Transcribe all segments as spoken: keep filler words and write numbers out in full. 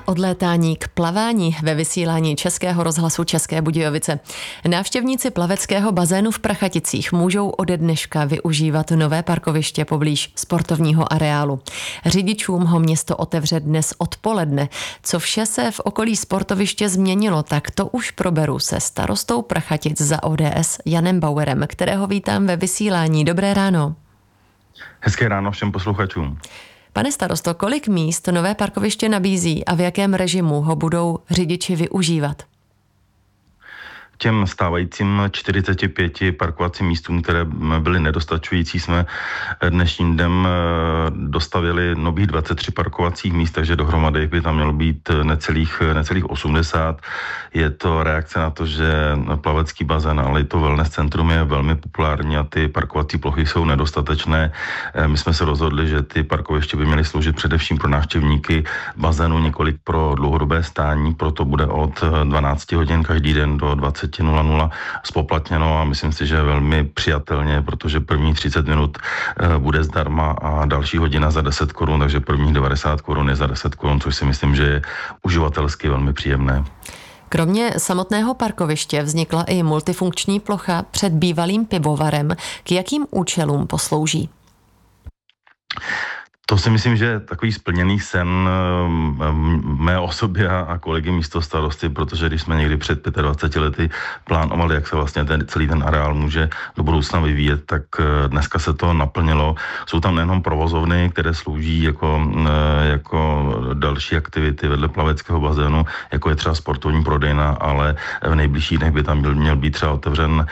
odlétání k plavání ve vysílání Českého rozhlasu České Budějovice. Návštěvníci plaveckého bazénu v Prachaticích můžou ode dneška využívat nové parkoviště poblíž sportovního areálu. Řidičům ho město otevře dnes odpoledne. Co vše se v okolí sportoviště změnilo, tak to už proberu se starostou Prachatic za O D S Janem Bauerem, kterého vítám ve vysílání. Dobré ráno. Hezké ráno všem posluchačům. Pane starosto, kolik míst nové parkoviště nabízí a v jakém režimu ho budou řidiči využívat? Těm stávajícím čtyřiceti pěti parkovacím místům, které byly nedostačující, jsme dnešním dnem dostavili nových dvacet tři parkovacích míst, takže dohromady by tam mělo být necelých, necelých osmdesát. Je to reakce na to, že plavecký bazén, ale i to wellness centrum je velmi populární a ty parkovací plochy jsou nedostatečné. My jsme se rozhodli, že ty parkoviště by měly sloužit především pro návštěvníky bazénu, několik pro dlouhodobé stání, proto bude od dvanácti hodin každý den do dvaceti nula nula spoplatněno a myslím si, že velmi přijatelně, protože první třicet minut bude zdarma a další hodina za deset korun, takže prvních devadesát korun je za deset korun, což si myslím, že je uživatelsky velmi příjemné. Kromě samotného parkoviště vznikla i multifunkční plocha před bývalým pivovarem. K jakým účelům poslouží? To si myslím, že je takový splněný sen mé osoby a kolegy místostarosty, protože když jsme někdy před dvaceti pěti lety plánovali, jak se vlastně ten, celý ten areál může do budoucna vyvíjet, tak dneska se to naplnilo. Jsou tam nejenom provozovny, které slouží jako, jako další aktivity vedle plaveckého bazénu, jako je třeba sportovní prodejna, ale v nejbližších dnech by tam byl, měl být třeba otevřen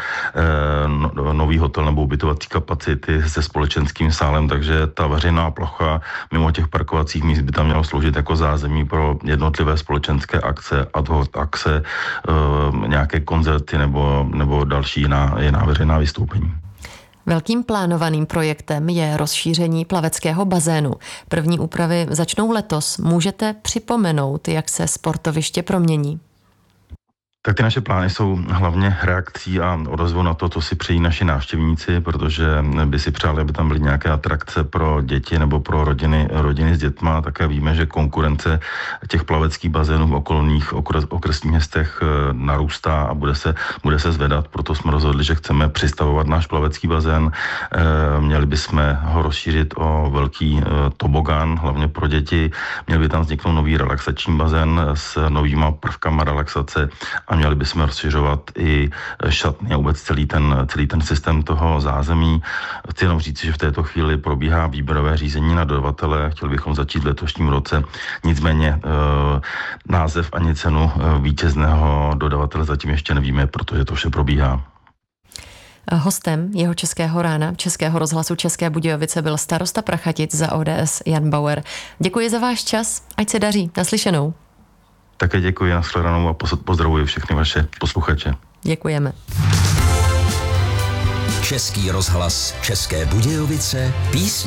nový hotel nebo ubytovací kapacity se společenským sálem, takže ta veřejná plocha mimo těch parkovacích míst by tam mělo sloužit jako zázemí pro jednotlivé společenské akce, ad hoc akce, e, nějaké koncerty nebo, nebo další jiná, jiná veřejná vystoupení. Velkým plánovaným projektem je rozšíření plaveckého bazénu. První úpravy začnou letos. Můžete připomenout, jak se sportoviště promění? Tak ty naše plány jsou hlavně reakcí a odezvou na to, co si přejí naši návštěvníci, protože by si přáli, aby tam byly nějaké atrakce pro děti nebo pro rodiny, rodiny s dětma. Také víme, že konkurence těch plaveckých bazénů v okolních okres, okresních městech narůstá a bude se, bude se zvedat. Proto jsme rozhodli, že chceme přistavovat náš plavecký bazén. Měli bychom ho rozšířit o velký tobogán, hlavně pro děti. Měl by tam vzniknout nový relaxační bazén s novýma prvkama relaxace a měli bychom rozšiřovat i šatny a vůbec celý ten, celý ten systém toho zázemí. Chci jenom říct, že v této chvíli probíhá výběrové řízení na dodavatele. Chtěli bychom začít v letošním roce. Nicméně e, název ani cenu vítězného dodavatele zatím ještě nevíme, protože to vše probíhá. Hostem jeho Českého rána, Českého rozhlasu České Budějovice byl starosta Prachatic za O D S Jan Bauer. Děkuji za váš čas, ať se daří. Naslyšenou. Také děkuji, nashledanou a pozdravuji všechny vaše posluchače. Děkujeme. Český rozhlas České Budějovice, písně